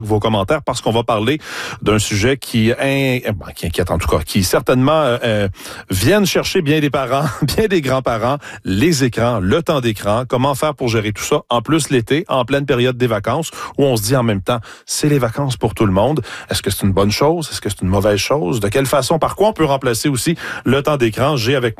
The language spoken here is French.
vos commentaires parce qu'on va parler d'un sujet qui inquiète en tout cas, qui certainement viennent chercher bien des parents, bien des grands-parents, les écrans, le temps d'écran, comment faire pour gérer tout ça, en plus l'été, en pleine période des vacances, où on se dit en même temps, c'est les vacances pour tout le monde. Est-ce que c'est une bonne chose? Est-ce que c'est une mauvaise chose? De quelle façon? Par quoi on peut remplacer aussi le temps d'écran? J'ai avec